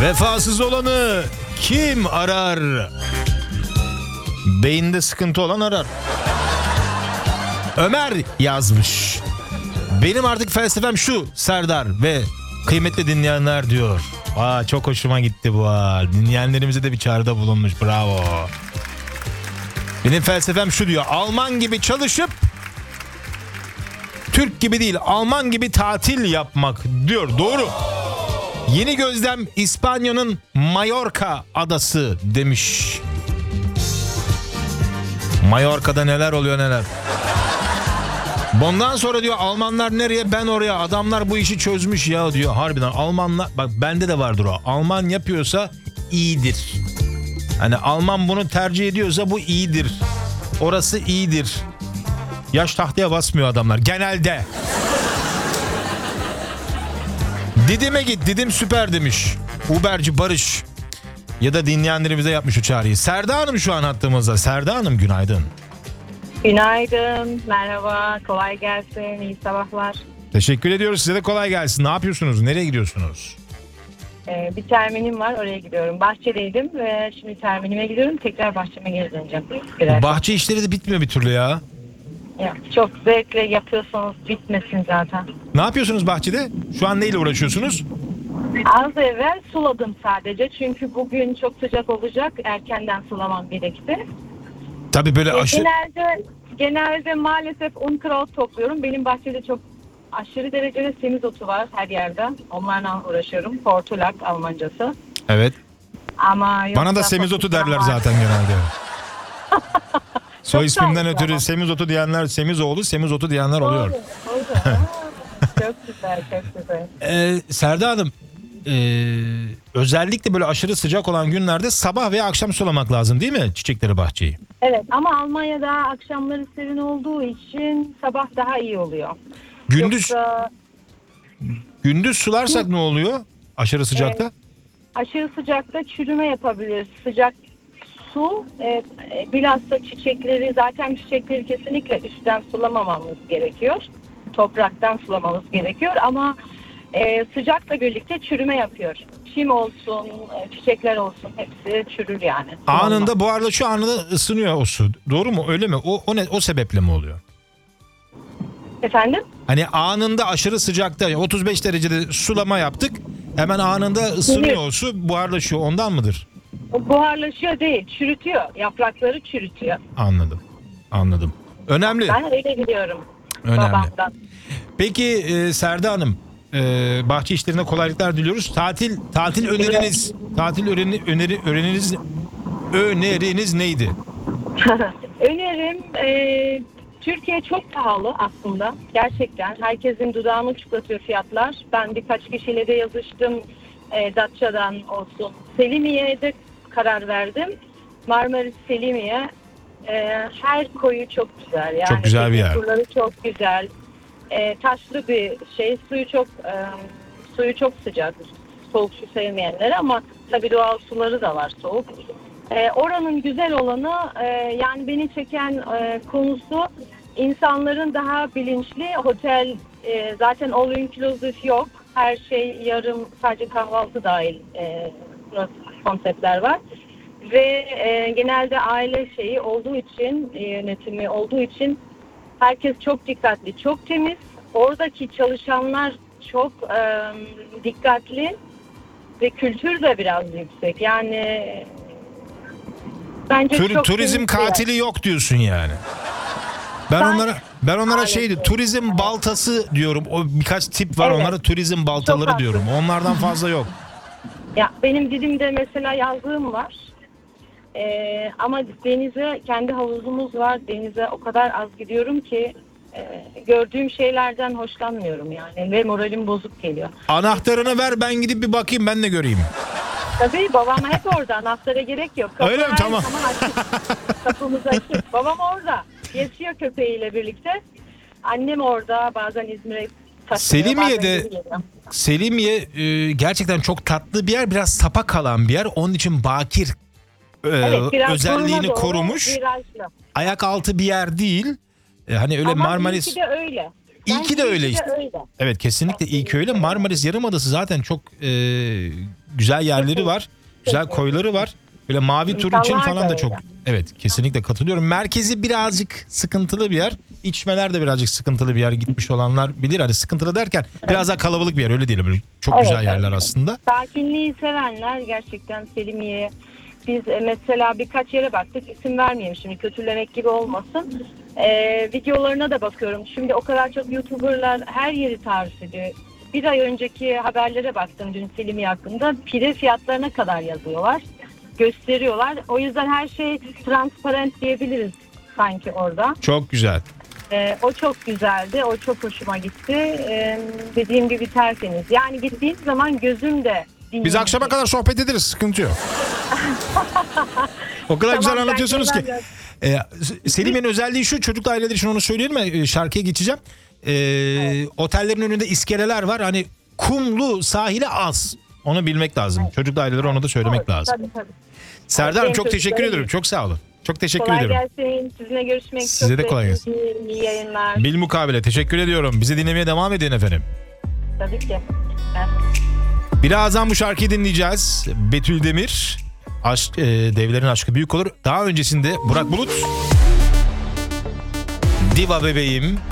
Vefasız olanı kim arar? Beyinde sıkıntı olan arar. Ömer yazmış. Benim artık felsefem şu Serdar ve kıymetli dinleyenler diyor. Aa, çok hoşuma gitti bu. Dinleyenlerimize de bir çağrıda bulunmuş. Bravo. Benim felsefem şu diyor. Alman gibi çalışıp Türk gibi değil, Alman gibi tatil yapmak diyor. Doğru. Yeni gözlem İspanya'nın Mallorca adası demiş. Mallorca'da neler oluyor neler. Bundan sonra diyor Almanlar nereye ben oraya, adamlar bu işi çözmüş ya diyor. Harbiden Almanlar, bak bende de vardır o. Alman yapıyorsa iyidir. Hani Alman bunu tercih ediyorsa bu iyidir. Orası iyidir. Yaş tahtaya basmıyor adamlar genelde. Didim'e git, Didim süper demiş Uberci Barış. Ya da dinleyenlerimize yapmış o çağrıyı. Serda Hanım şu an hattımızda. Serda Hanım günaydın. Günaydın, merhaba, kolay gelsin, iyi sabahlar. Teşekkür ediyoruz, size de kolay gelsin. Ne yapıyorsunuz, nereye gidiyorsunuz? Bir terminim var, oraya gidiyorum. Bahçedeydim ve şimdi terminime gidiyorum. Tekrar bahçeme geri döneceğim. Bahçe işleri de bitmiyor bir türlü ya. Ya, çok zevkle yapıyorsanız bitmesin zaten. Ne yapıyorsunuz bahçede? Şu an neyle uğraşıyorsunuz? Az evvel suladım sadece. Çünkü bugün çok sıcak olacak. Erkenden sulamam gerekti. Tabii böyle Genelde maalesef unkraut topluyorum. Benim bahçede çok aşırı derecede semizotu var her yerde. Onlarla uğraşıyorum. Portulak Almancası. Evet. Ama bana da semizotu derler zaten genelde. Soy ismimden ötürü ama. semizotu diyenler, Semizoğlu, semizotu diyenler oluyor. Doğru. Çok güzel, çok güzel. Serda Hanım, özellikle böyle aşırı sıcak olan günlerde sabah veya akşam sulamak lazım değil mi çiçekleri, bahçeyi? Evet, ama Almanya'da akşamları serin olduğu için sabah daha iyi oluyor. Gündüz sularsak ne oluyor aşırı sıcakta? Aşırı sıcakta çürüme yapabilir. Sıcak su bilhassa çiçekleri kesinlikle üstten sulamamamız gerekiyor. Topraktan sulamamız gerekiyor ama sıcakla birlikte çürüme yapıyor. Çim olsun, çiçekler olsun hepsi çürür yani. Anında buharlaşıyor, anında ısınıyor o su. Doğru mu? Öyle mi? O sebeple mi oluyor? Efendim? Hani anında aşırı sıcakta 35 derecede sulama yaptık. Hemen anında ısınıyor o su, buharlaşıyor. Ondan mıdır? O buharlaşıyor değil, çürütüyor. Yaprakları çürütüyor. Anladım. Önemli. Ben öyle biliyorum. Önemli. Babamdan. Peki Serda Hanım, bahçe işlerine kolaylıklar diliyoruz. Tatil öneriniz neydi? Önerim Türkiye çok pahalı aslında. Gerçekten herkesin dudağını uçuklatıyor fiyatlar. Ben birkaç kişiyle de yazıştım. Datça'dan olsun. Selimiye'ye de karar verdim. Marmaris Selimiye. Her koyu çok güzel. Yani çok güzel bir yer. Turları çok güzel. Taşlı bir şey. Suyu çok sıcak. Soğuk su sevmeyenler ama tabii doğal suları da var soğuk. Oranın güzel olanı yani beni çeken konusu insanların daha bilinçli. Otel zaten all inclusive yok. Her şey yarım, sadece kahvaltı dahil konseptler var. Ve genelde aile şeyi olduğu için, yönetimi olduğu için herkes çok dikkatli, çok temiz. Oradaki çalışanlar çok dikkatli ve kültür de biraz yüksek. Yani bence çok turizm katili yok diyorsun yani. Ben onlara turizm baltası diyorum. O birkaç tip var, evet. Onlara turizm baltaları diyorum. Onlardan fazla yok. Ya benim Didim'de mesela yazlığım var. Ama denize, kendi havuzumuz var. Denize o kadar az gidiyorum ki gördüğüm şeylerden hoşlanmıyorum yani ve moralim bozuk geliyor. Anahtarını ver, ben gidip bir bakayım, ben de göreyim. Tabii babam hep orada, anahtara gerek yok. Öyle mi? Tamam. Kapımız açık. Babam orada. Yaşıyor köpeğiyle birlikte. Annem orada, bazen İzmir'e taşınıyor. Selimiye gerçekten çok tatlı bir yer, biraz sapa kalan bir yer. Onun için bakir özelliğini korumuş. Virajlı. Ayak altı bir yer değil. Hani öyle ama Marmaris. İyi ki de öyle. İyi ki de öyle işte. Evet, kekesinlikle iyi ki öyle. Marmaris Yarımadası zaten çok güzel yerleri var. Güzel koyları var. Böyle mavi tur için İnsanlar falan da da çok. öyle. Evet, kesinlikle katılıyorum. Merkezi birazcık sıkıntılı bir yer. İçmeler de birazcık sıkıntılı bir yer. Gitmiş olanlar bilir. Hani sıkıntılı derken biraz daha kalabalık bir yer, öyle değil. Böyle çok Evet, güzel yerler evet. aslında. Sakinliği sevenler gerçekten Selimiye. Biz mesela birkaç yere baktık. İsim vermeyeyim şimdi, kötülemek gibi olmasın. Videolarına da bakıyorum. Şimdi o kadar çok YouTuber'lar her yeri tarif ediyor. Bir ay önceki haberlere baktım dün Selimiye hakkında. Pide fiyatlarına kadar yazıyorlar. Gösteriyorlar. O yüzden her şey transparent diyebiliriz sanki orada. Çok güzel. O çok güzeldi. O çok hoşuma gitti. Dediğim gibi tertemiz. Yani gittiğim zaman gözüm de dinleyecek. Biz akşama kadar sohbet ederiz, sıkıntı yok. O kadar Tamam, güzel ben anlatıyorsunuz ki. güzel- Selim'in özelliği şu, çocuklu aileler için onu söyleyelim mi? Şarkıya geçeceğim. Otellerin önünde iskeleler var. Hani kumlu sahile az. Onu bilmek lazım. Çocuklu ailelere onu da söylemek lazım. Tabii. Serdar'ım Benim çok teşekkür çocuklarım ederim. Çok sağ olun. Çok teşekkür Kolay ediyorum. gelsin. Sizinle görüşmek Size de kolay gelsin. İyi yayınlar. Bilmukabele teşekkür ediyorum. Bizi dinlemeye devam edin efendim. Tabii ki. Evet. Birazdan bu şarkıyı dinleyeceğiz. Betül Demir. Devlerin aşkı büyük olur. Daha öncesinde Burak Bulut. Diva bebeğim.